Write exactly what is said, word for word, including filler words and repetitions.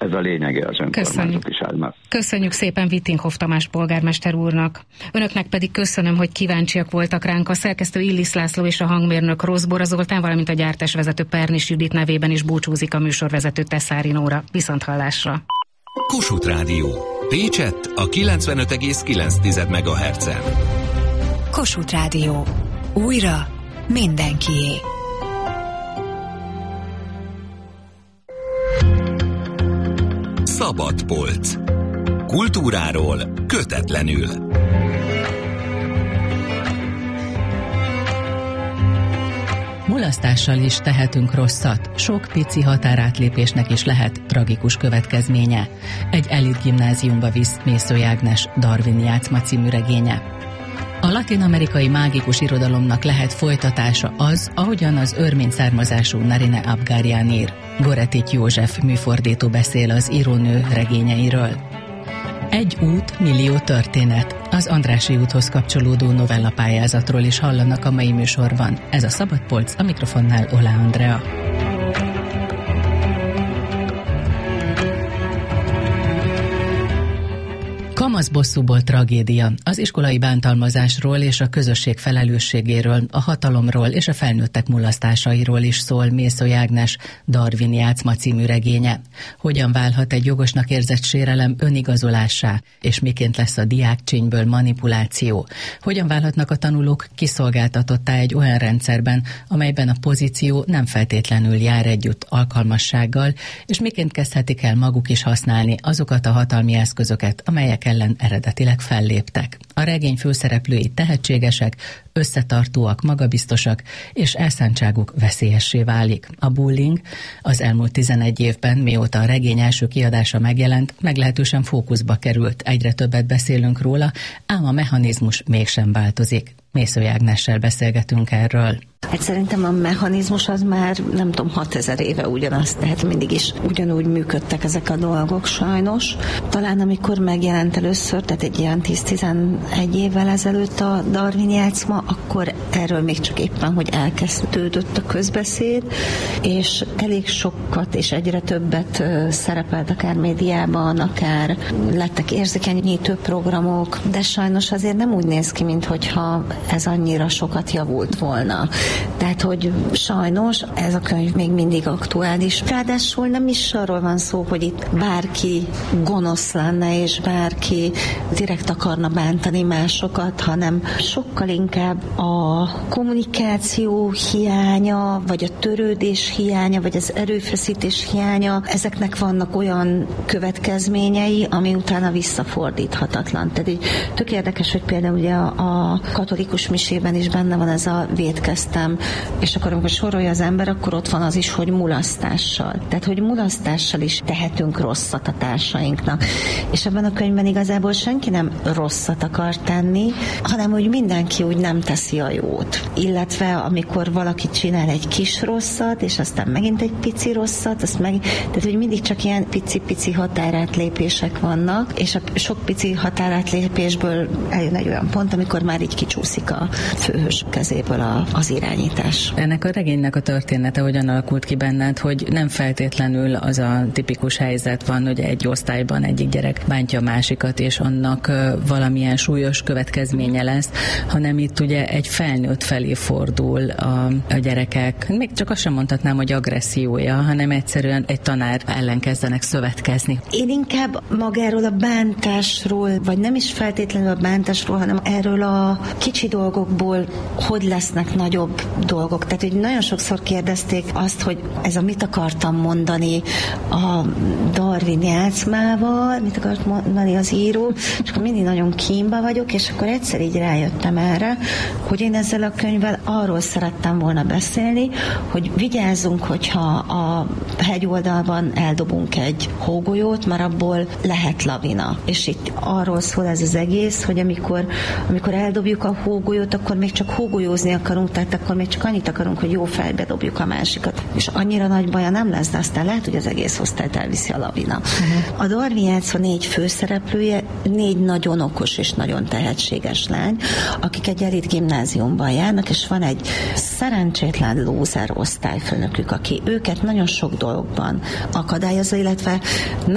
ez a lényege az önkormányzati ságnak. Köszönjük szépen Vittinghoff Tamás polgármester úrnak. Önöknek pedig köszönöm, hogy kíváncsiak voltak ránk. A szerkesztő Illis László és a hangmérnök Roszbora Zoltán, valamint a gyártásvezető Pernis Judit nevében is búcsúzik a műsorvezető Teszári Nóra. Viszonthallásra. Kossuth Rádió. Pécsett a kilencvenöt egész kilenc megahertzen. Kossuth Rádió. Újra mindenkié. Szabad polc. Kultúráról kötetlenül. Mulasztással is tehetünk rosszat, sok pici határátlépésnek is lehet tragikus következménye. Egy elit gimnáziumba visz Mészöly Ágnes Darwin játszma című regénye. A latin-amerikai mágikus irodalomnak lehet folytatása az, ahogyan az örmény származású Narine Abgaryan ír. Goretic József műfordító beszél az írónő regényeiről. Egy út, millió történet. Az Andrássy úthoz kapcsolódó novellapályázatról is hallanak a mai műsorban. Ez a Szabad Polc, a mikrofonnál Ola Andrea. Kamaszbosszúból tragédia. Az iskolai bántalmazásról és a közösség felelősségéről, a hatalomról és a felnőttek mulasztásairól is szól Mészöly Ágnes Darwin játszma című regénye. Hogyan válhat egy jogosnak érzett sérelem önigazolássá, és miként lesz a diákcsínyből manipuláció? Hogyan válhatnak a tanulók kiszolgáltatottá egy olyan rendszerben, amelyben a pozíció nem feltétlenül jár együtt alkalmassággal, és miként kezdhetik el maguk is használni azokat a hatalmi eszközöket, amelyek ellen eredetileg felléptek. A regény főszereplői tehetségesek, összetartóak, magabiztosak, és elszántságuk veszélyessé válik. A bullying az elmúlt tizenegy évben, mióta a regény első kiadása megjelent, meglehetősen fókuszba került. Egyre többet beszélünk róla, ám a mechanizmus mégsem változik. Mészöly Ágnessel beszélgetünk erről. Hát szerintem a mechanizmus az már, nem tudom, hatezer éve ugyanaz, tehát mindig is ugyanúgy működtek ezek a dolgok sajnos. Talán amikor megjelent először, tehát egy ilyen tíz-tizenegy évvel ezelőtt a Darwin játszma, akkor erről még csak éppen, hogy elkezdődött a közbeszéd, és elég sokat és egyre többet szerepelt akár médiában, akár lettek érzékenyítő programok, de sajnos azért nem úgy néz ki, minthogyha ez annyira sokat javult volna. Tehát, hogy sajnos ez a könyv még mindig aktuális. Ráadásul nem is arról van szó, hogy itt bárki gonosz lenne, és bárki direkt akarna bántani másokat, hanem sokkal inkább a kommunikáció hiánya, vagy a törődés hiánya, vagy az erőfeszítés hiánya, ezeknek vannak olyan következményei, ami utána visszafordíthatatlan. Tehát így tök érdekes, hogy például ugye a, a katolikus misében is benne van ez a vétkeztem, és akkor amikor sorolja az ember, akkor ott van az is, hogy mulasztással. Tehát, hogy mulasztással is tehetünk rosszat a társainknak. És ebben a könyvben igazából senki nem rosszat akar tenni, hanem hogy mindenki úgy nem teszi a jót. Illetve amikor valaki csinál egy kis rosszat, és aztán megint egy pici rosszat, azt meg, tehát, hogy mindig csak ilyen pici-pici határátlépések vannak, és a sok pici határátlépésből eljön egy olyan pont, amikor már így kicsúszik a főhős kezéből a, az irányítás. Ennek a regénynek a története hogyan alakult ki benned, hogy nem feltétlenül az a tipikus helyzet van, hogy egy osztályban egyik gyerek bántja a másikat, és annak valamilyen súlyos következménye lesz, hanem itt ugye egy felnőtt felé fordul a, a gyerekek, még csak azt sem mondhatnám, hogy agressziója, hanem egyszerűen egy tanár ellen kezdenek szövetkezni. Én inkább magáról a bántásról, vagy nem is feltétlenül a bántásról, hanem erről a kicsi dolgokból hogy lesznek nagyobb dolgok. Tehát, hogy nagyon sokszor kérdezték azt, hogy ez a mit akartam mondani a Darwin játszmával, mit akart mondani az író, és akkor mindig nagyon kínba vagyok, és akkor egyszer így rájöttem erre, hogy én ezzel a könyvvel arról szerettem volna beszélni, hogy vigyázzunk, hogyha a hegyoldalban eldobunk egy hógolyót, mert abból lehet lavina. És itt arról szól ez az egész, hogy amikor, amikor eldobjuk a hógolyót, akkor még csak hógolyózni akarunk, tehát akkor még csak annyit akarunk, hogy jó fejbe dobjuk a másikat. És annyira nagy baja nem lesz, de aztán lehet, hogy az egész osztályt elviszi a lavina. Uh-huh. A Darwin játszma négy főszereplője, négy nagyon okos és nagyon tehetséges lány, akik egy elit gimnáziumban járnak, és van egy szerencsétlen lúzer osztályfőnökük, aki őket nagyon sok dologban akadályozza, illetve